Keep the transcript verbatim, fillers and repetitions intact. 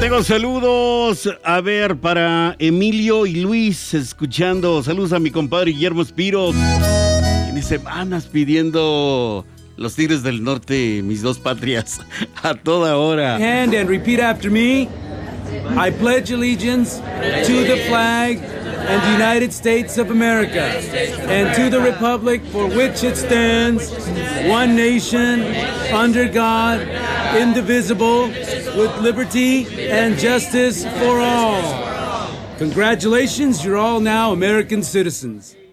Tengo saludos, a ver, para Emilio y Luis, escuchando. Saludos a mi compadre Guillermo Espiros. Tiene semanas pidiendo los Tigres del Norte, mis dos patrias, a toda hora. And, and repeat after me. I pledge allegiance to the flag and the United States of America, and to the republic for which it stands, one nation, under God, indivisible, with liberty and justice for all. Congratulations, you're all now American citizens.